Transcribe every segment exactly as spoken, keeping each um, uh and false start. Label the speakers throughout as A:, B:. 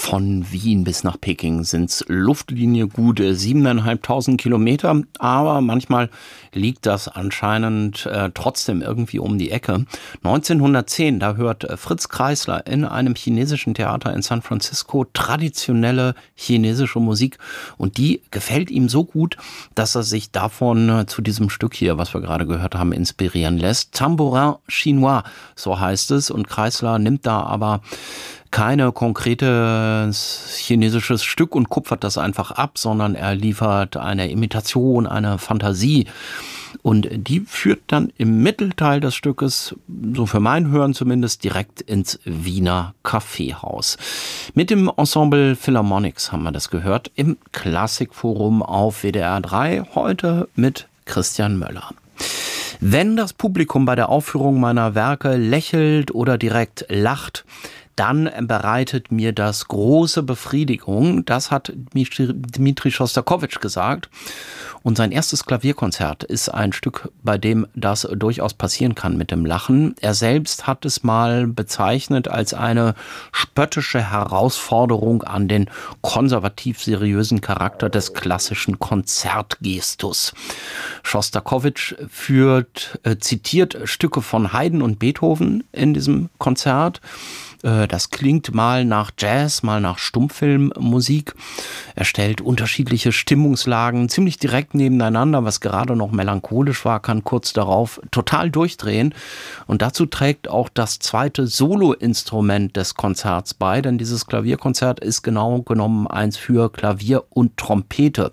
A: Von Wien bis nach Peking sind's Luftlinie gut siebeneinhalbtausend Kilometer, aber manchmal liegt das anscheinend äh, trotzdem irgendwie um die Ecke. neunzehnhundertzehn, da hört Fritz Kreisler in einem chinesischen Theater in San Francisco traditionelle chinesische Musik und die gefällt ihm so gut, dass er sich davon äh, zu diesem Stück hier, was wir gerade gehört haben, inspirieren lässt. Tambourin Chinois, so heißt es, und Kreisler nimmt da aber keine konkrete chinesisches Stück und kupfert das einfach ab, sondern er liefert eine Imitation, eine Fantasie. Und die führt dann im Mittelteil des Stückes, so für mein Hören zumindest, direkt ins Wiener Kaffeehaus. Mit dem Ensemble Philharmonics haben wir das gehört, im Klassikforum auf W D R drei, heute mit Christian Möller. Wenn das Publikum bei der Aufführung meiner Werke lächelt oder direkt lacht, dann bereitet mir das große Befriedigung. Das hat Dmitri Schostakowitsch gesagt. Und sein erstes Klavierkonzert ist ein Stück, bei dem das durchaus passieren kann mit dem Lachen. Er selbst hat es mal bezeichnet als eine spöttische Herausforderung an den konservativ-seriösen Charakter des klassischen Konzertgestus. Schostakowitsch führt, äh, zitiert Stücke von Haydn und Beethoven in diesem Konzert. Das klingt mal nach Jazz, mal nach Stummfilmmusik. Er stellt unterschiedliche Stimmungslagen ziemlich direkt nebeneinander, was gerade noch melancholisch war, kann kurz darauf total durchdrehen. Und dazu trägt auch das zweite Soloinstrument des Konzerts bei, denn dieses Klavierkonzert ist genau genommen eins für Klavier und Trompete.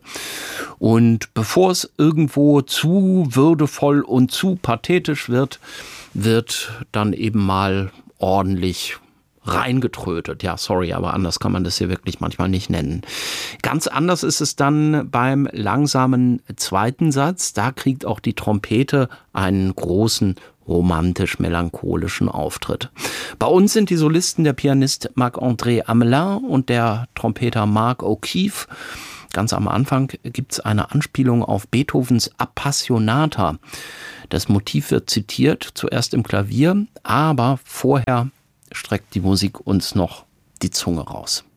A: Und bevor es irgendwo zu würdevoll und zu pathetisch wird, wird dann eben mal ordentlich reingetrötet. Ja, sorry, aber anders kann man das hier wirklich manchmal nicht nennen. Ganz anders ist es dann beim langsamen zweiten Satz. Da kriegt auch die Trompete einen großen romantisch-melancholischen Auftritt. Bei uns sind die Solisten der Pianist Marc-André Amelin und der Trompeter Mark O'Keefe. Ganz am Anfang gibt es eine Anspielung auf Beethovens Appassionata. Das Motiv wird zitiert, zuerst im Klavier, aber vorher streckt die Musik uns noch die Zunge raus.